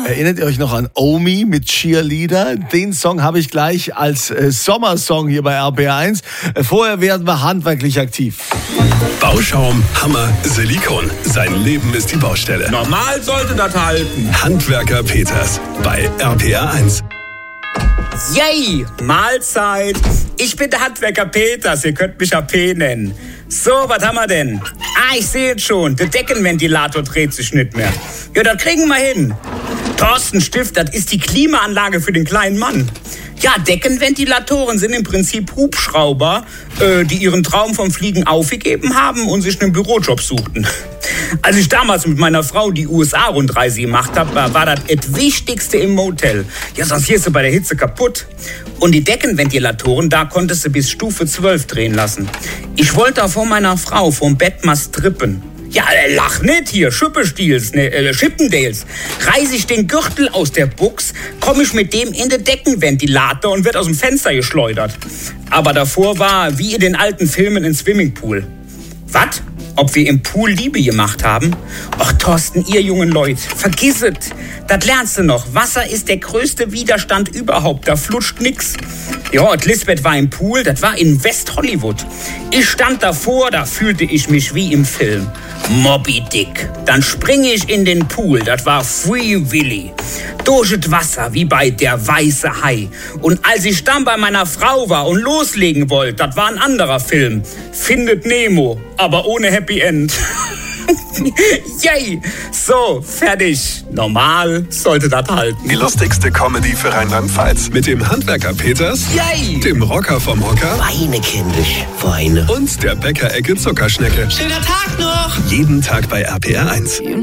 Erinnert ihr euch noch an Omi mit Cheerleader? Den Song habe ich gleich als Sommersong hier bei RPR1. Vorher werden wir handwerklich aktiv. Bauschaum, Hammer, Silikon. Sein Leben ist die Baustelle. Normal sollte das halten. Handwerker Peters bei RPR1. Yay, Mahlzeit. Ich bin der Handwerker Peters, ihr könnt mich AP nennen. So, was haben wir denn? Ich sehe es schon, der Deckenventilator dreht sich nicht mehr. Ja, das kriegen wir hin. Thorsten Stift, das ist die Klimaanlage für den kleinen Mann. Ja, Deckenventilatoren sind im Prinzip Hubschrauber, die ihren Traum vom Fliegen aufgegeben haben und sich einen Bürojob suchten. Als ich damals mit meiner Frau die USA-Rundreise gemacht habe, war das Wichtigste im Motel. Ja, sonst wirst du bei der Hitze kaputt. Und die Deckenventilatoren, da konntest du bis Stufe 12 drehen lassen. Ich wollte vor meiner Frau vom Bett mal strippen. Ja, lach nicht hier, Chippendales. Reiß ich den Gürtel aus der Buchs, komme ich mit dem in den Deckenventilator und wird aus dem Fenster geschleudert. Aber davor war, wie in den alten Filmen, ein Swimmingpool. Was? Ob wir im Pool Liebe gemacht haben? Ach, Thorsten, ihr jungen Leute, vergiss es. Das lernst du noch. Wasser ist der größte Widerstand überhaupt. Da flutscht nix. Ja, und Lisbeth war im Pool, das war in West Hollywood. Ich stand davor, da fühlte ich mich wie im Film. Moby Dick. Dann springe ich in den Pool, das war Free Willy. Durch das Wasser, wie bei Der weiße Hai. Und als ich dann bei meiner Frau war und loslegen wollte, das war ein anderer Film. Findet Nemo, aber ohne Happy End. Yay! So, fertig. Normal sollte das halten. Die lustigste Comedy für Rheinland-Pfalz. Mit dem Handwerker Peters, Yay! dem Rocker vom Hocker Weine, kindisch, Weine. und der Bäckerecke Zuckerschnecke. Schöner Tag noch! Jeden Tag bei RPR1.